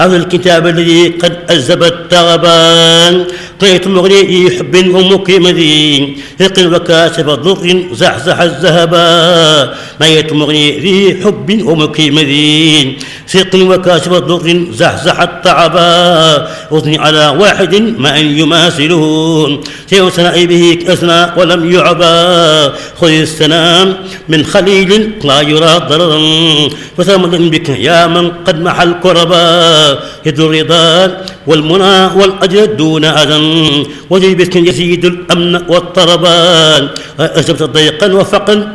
أهل الكتاب الذي قد أذب التغبان طيت مغني حب ومقيم ذي رق وكاشف ضر زحزح الذهبا ميت مغني ذي حب ومقيم ذي رق وكاشف ضر زحزح التعبا أثني على واحد ما أن يماثله سيء سنائي به أثنى ولم يعبا خذ السلام من خليل لا يرى ضررا فثمن بك يا من قد محى الكربا يد الرضا والمنى والأجر دون أذى وجه بك يزيد الأمن والطربان أجبت ضيقا وفقا